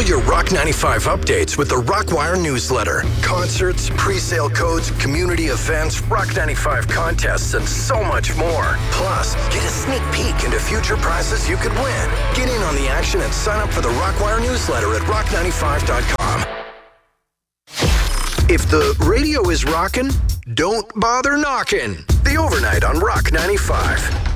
all your Rock 95 updates with the Rockwire newsletter. Concerts, pre-sale codes, community events, Rock 95 contests, and so much more. Plus, get a sneak peek into future prizes you could win. Get in on the action and sign up for the Rockwire newsletter at rock95.com. If the radio is rockin', don't bother knocking. The Overnight on Rock 95.